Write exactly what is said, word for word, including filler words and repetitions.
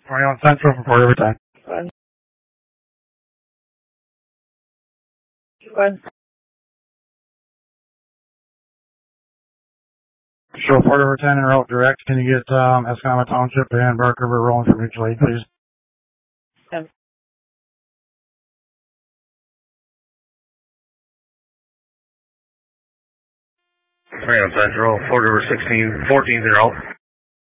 twenty-one Central for Fort River ten. One. One. Show Fort River ten en route direct. Can you get um, Escama Township and Bark River rolling for mutual aid, please? Ten. twenty-one Central, Fort River sixteen, fourteen en route.